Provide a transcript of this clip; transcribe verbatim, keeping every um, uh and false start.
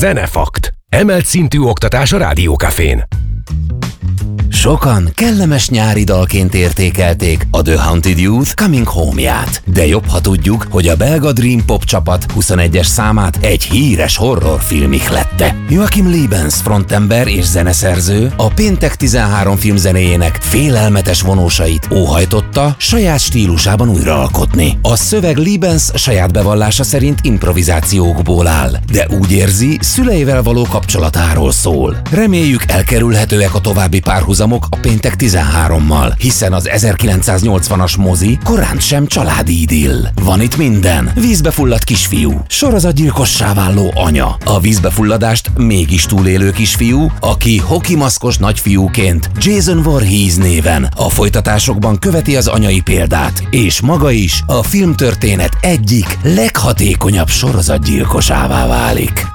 Zenefakt. Emelt szintű oktatás a Rádió Cafén. Sokan kellemes nyári dalként értékelték a The Haunted Youth Coming Home-ját. De jobb, ha tudjuk, hogy a belga Dream Pop csapat huszonegyes számát egy híres horrorfilm ihlette. Joachim Liebens frontember és zeneszerző a Péntek tizenhárom filmzenéjének félelmetes vonósait óhajtotta saját stílusában újraalkotni. A szöveg Liebens saját bevallása szerint improvizációkból áll, de úgy érzi, szüleivel való kapcsolatáról szól. Reméljük, elkerülhetőek a további párhuzamok a Péntek tizenhárommal, hiszen az ezerkilencszáznyolcvanas mozi korán sem családi idill. Van itt minden. Vízbe fulladt kisfiú, sorozatgyilkossá váló anya, a vízbefulladást mégis túlélő kisfiú, aki hokimaszkos nagyfiúként Jason Voorhees néven a folytatásokban követi az anyai példát, és maga is a filmtörténet egyik leghatékonyabb sorozatgyilkosává válik.